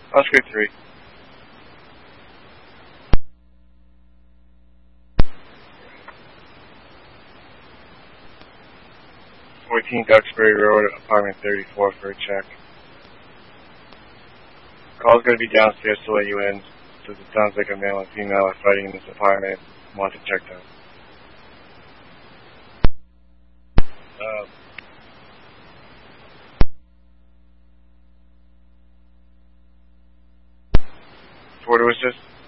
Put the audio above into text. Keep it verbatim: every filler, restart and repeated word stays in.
Oscar three. fourteen Duxbury Road, apartment thirty-four for a check. Call's going to be downstairs to let you in, since it sounds like a male and female are fighting in this apartment. Want to check them. Uh, Porter was this?